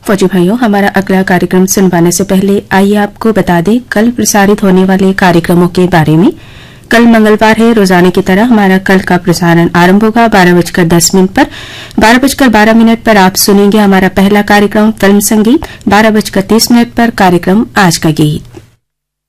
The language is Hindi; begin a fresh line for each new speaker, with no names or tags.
फौजी भाइयों, हमारा अगला कार्यक्रम सुनवाने से पहले आइए आपको बता दें कल प्रसारित होने वाले कार्यक्रमों के बारे में। कल मंगलवार है, रोजाना की तरह हमारा कल का प्रसारण आरंभ होगा 12:10 पर। 12:12 पर आप सुनेंगे हमारा पहला कार्यक्रम फिल्म संगीत। 12:30 पर कार्यक्रम आज का गीत।